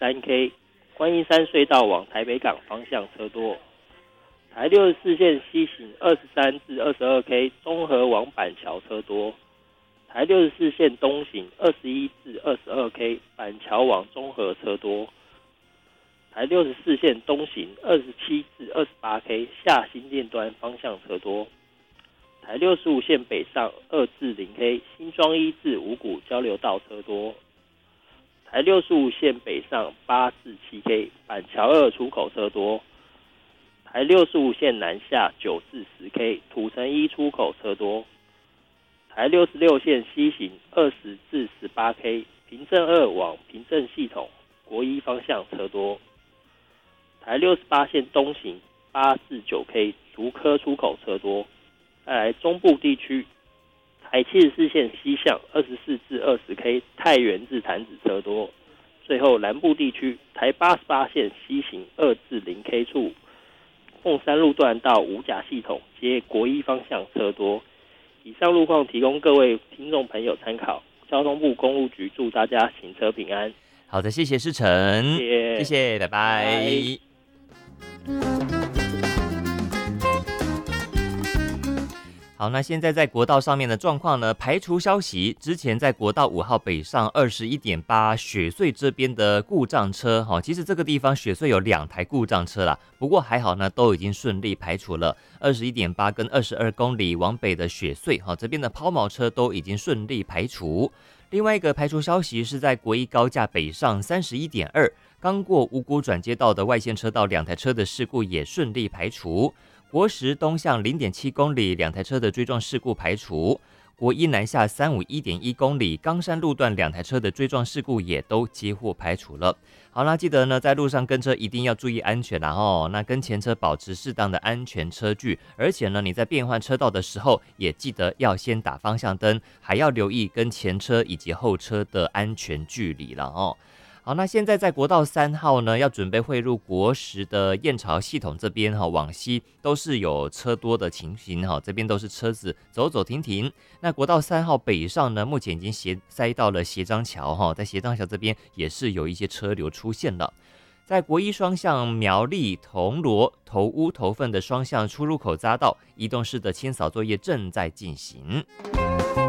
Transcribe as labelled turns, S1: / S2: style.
S1: 3K， 观音山隧道往台北港方向车多。台64线西行23至22K， 中和往板桥车多。台64线东行21至22K， 板桥往中和车多。台64线东行27至28K， 下新店端方向车多。台65线北上2至0K， 新庄1至五股交流道车多。台65线北上8至7K， 板桥2出口车多。台65线南下9至10K， 土城1出口车多。台66线西行20至18K， 平镇2往平镇系统国一方向车多。台68线东行8至9K， 竹科出口车多。再来中部地区，台74线西向24至20K， 太原至潭子车多。最后南部地区，台88线西行2至0K 处，凤山路段到五甲系统接国一方向车多。以上路况提供各位听众朋友参考。交通部公路局祝大家行车平安。
S2: 好的，谢谢世成，谢谢，拜拜。好，那现在在国道上面的状况呢？排除消息，之前在国道5号北上21.8雪隧这边的故障车，其实这个地方雪隧有2台故障车啦，不过还好呢，都已经顺利排除了。21.8跟22公里往北的雪隧，这边的抛锚车都已经顺利排除。另外一个排除消息是在国一高架北上31.2，刚过五股转接道的外线车道2台车的事故也顺利排除。国十东向0.7公里2台车的追撞事故排除，国一南下351.1公里冈山路段2台车的追撞事故也都几乎排除了。好啦，记得呢在路上跟车一定要注意安全啦那跟前车保持适当的安全车距，而且呢你在变换车道的时候也记得要先打方向灯，还要留意跟前车以及后车的安全距离了好，那现在在国道3号呢，要准备汇入国十的燕巢系统这边往西都是有车多的情形这边都是车子走走停停。那国道3号北上呢，目前已经塞到了协章桥在协章桥这边也是有一些车流出现了。在国一双向苗栗、铜锣、头屋、头份的双向出入口匝道，移动式的清扫作业正在进行。